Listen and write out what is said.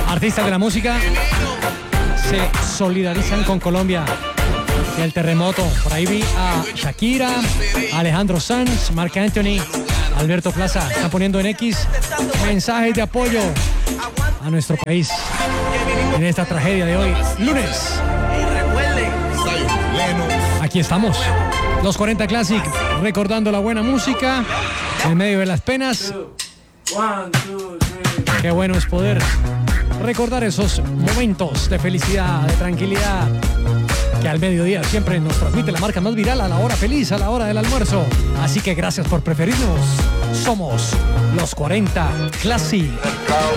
Artistas de la música se solidarizan con Colombia y el terremoto. Por ahí vi a Shakira, Alejandro Sanz, Marc Anthony, Alberto Plaza. Está poniendo en X mensajes de apoyo a nuestro país en esta tragedia de hoy, lunes. Aquí estamos, los 40 Classic, recordando la buena música en medio de las penas. Qué bueno es poder recordar esos momentos de felicidad, de tranquilidad, que al mediodía siempre nos transmite la marca más viral, a la hora feliz, a la hora del almuerzo. Así que gracias por preferirnos. Somos los 40 Classic.